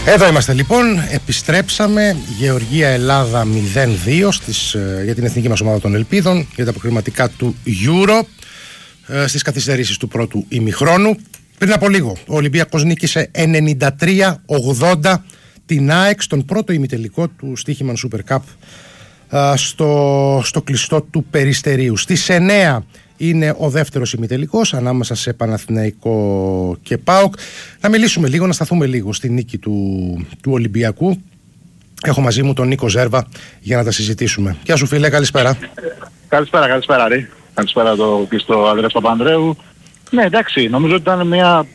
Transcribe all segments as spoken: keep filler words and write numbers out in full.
Εδώ είμαστε λοιπόν, επιστρέψαμε. Γεωργία Ελλάδα μηδέν δύο στις, για την εθνική μας ομάδα των Ελπίδων, για τα προκριματικά του Euro, στις καθυστερήσεις του πρώτου ημιχρόνου. Πριν από λίγο ο Ολυμπιακός νίκησε ενενήντα τρία ογδόντα την ΑΕΚ στον πρώτο ημιτελικό του Στοίχημαν Super Cup στο, στο κλειστό του Περιστερίου. Στις εννέα είναι ο δεύτερος ημιτελικός ανάμεσα σε Παναθηναϊκό και ΠΑΟΚ. Να μιλήσουμε λίγο, να σταθούμε λίγο στη νίκη του, του Ολυμπιακού. Έχω μαζί μου τον Νίκο Ζέρβα για να τα συζητήσουμε. Γεια σου φίλε, καλησπέρα. Καλησπέρα, καλησπέρα Ρή. Καλησπέρα το πιστό Ανδρέας Παπανδρέου. Ναι, εντάξει, νομίζω ότι ήταν μια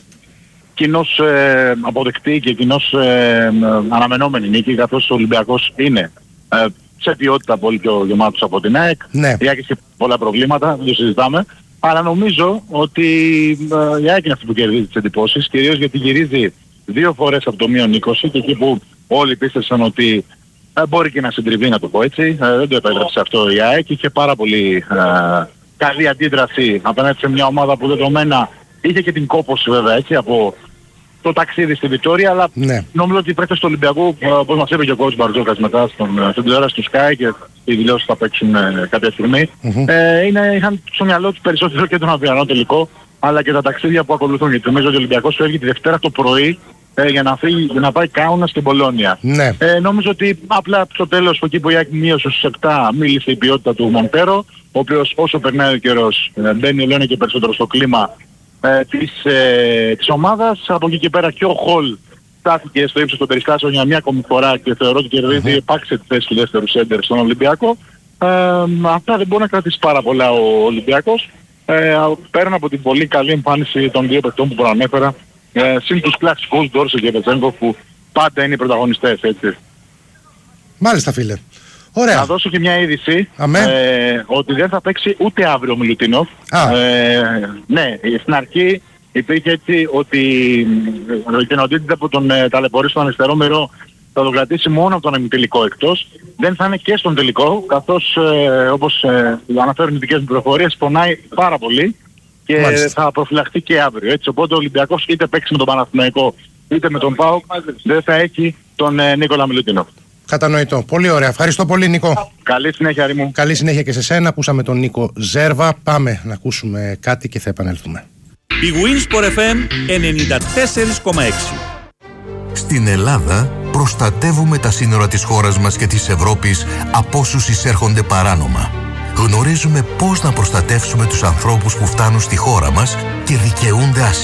κοινώς ε, αποδεκτή και κοινώς ε, αναμενόμενη νίκη, καθώς ο Ολυμπιακός είναι ε, σε ποιότητα πολύ πιο γεμάτος από την ΑΕΚ. Ναι. Η ΑΕΚ είχε πολλά προβλήματα, δεν το συζητάμε. Αλλά νομίζω ότι ε, η ΑΕΚ είναι αυτή που κερδίζει τις εντυπώσεις, κυρίως γιατί γυρίζει δύο φορές από το μείον είκοσι και εκεί που όλοι πίστεψαν ότι ε, μπορεί και να συντριβεί, να το πω έτσι. Ε, δεν το επέτρεψε αυτό η ΑΕΚ. Είχε πάρα πολύ ε, καλή αντίδραση απέναντι σε μια ομάδα που δεδομένα είχε και την κόπωση βέβαια έτσι από το ταξίδι στη Βιτόρια, αλλά ναι. Νομίζω ότι οι παίκτες του Ολυμπιακού, όπως μας είπε και ο coach Μπαρτζόκας μετά στον, στην τηλεόραση του Sky και οι δηλώσεις θα παίξουν ε, κάποια στιγμή, mm-hmm. ε, είναι, είχαν στο μυαλό τους περισσότερο και τον αυριανό τελικό, αλλά και τα ταξίδια που ακολουθούν. Γιατί νομίζω ότι ο Ολυμπιακός φεύγει τη Δευτέρα το πρωί ε, για, να φύγει, για να πάει Κάουνας και Μπολόνια. Ναι. Ε, νομίζω ότι απλά στο τέλος, εκεί που η ΑΕΚ μείωσε στους επτά, μίλησε η ποιότητα του Μοντέρο, ο οποίος όσο περνάει ο καιρός ε, μπαίνει λένε και περισσότερο στο κλίμα Ε, της, ε, της ομάδας. Από εκεί και πέρα και ο Χολ στάθηκε στο ύψος των περιστάσεων για μια ακόμη φορά και θεωρώ ότι κερδίζει, επάξε τη θέση του δεύτερου σέντερ στον Ολυμπιακό. Ε, αυτά δεν μπορεί να κρατήσει πάρα πολλά ο Ολυμπιακός. Ε, πέραν από την πολύ καλή εμφάνιση των δύο παιχτών που προανέφερα, ε, συν τους κλασικούς Ντόρσε και Βετζέγκο που πάντα είναι οι πρωταγωνιστές, έτσι. Μάλιστα φίλε. Ωραία. Να δώσω και μια είδηση ε, ότι δεν θα παίξει ούτε αύριο ο Μιλουτίνοφ. Ε, ναι, στην αρχή υπήρχε έτσι ότι ο Κενοντίτης από τον ε, ταλαιπωρεί στον αριστερό μερό θα τον κρατήσει μόνο από τον ημιτελικό εκτός. Δεν θα είναι και στον τελικό, καθώς ε, όπως ε, αναφέρουν οι δικές μου πληροφορίες πονάει πάρα πολύ και Μάλιστα. θα προφυλαχθεί και αύριο. Έτσι, οπότε ο Ολυμπιακός είτε παίξει με τον Παναθηναϊκό είτε με τον ΠΑΟΚ δεν θα έχει τον ε, Νίκολα Μιλουτίνοφ. Κατανοητό. Πολύ ωραία. Ευχαριστώ πολύ Νίκο. Καλή συνέχεια Ρή μου. Καλή συνέχεια και σε σένα. Ακούσαμε τον Νίκο Ζέρβα. Πάμε να ακούσουμε κάτι και θα επανέλθουμε. Η Winsport εφ εμ ενενήντα τέσσερα κόμμα έξι. Στην Ελλάδα προστατεύουμε τα σύνορα της χώρας μας και της Ευρώπης από όσους εισέρχονται παράνομα. Γνωρίζουμε πώς να προστατεύσουμε τους ανθρώπους που φτάνουν στη χώρα μας και δικαιούνται ασύλιο.